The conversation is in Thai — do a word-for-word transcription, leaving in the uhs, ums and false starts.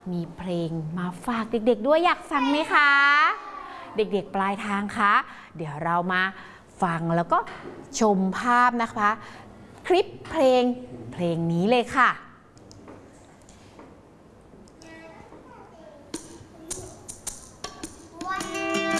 มีเพลงมาฝากเด็กๆด้วยอยากฟังไหมคะเด็กๆปลายทางคะเดี๋ยวเรามาฟังแล้วก็ชมภาพนะคะคลิปเพลงเพลงนี้เลยค่ะ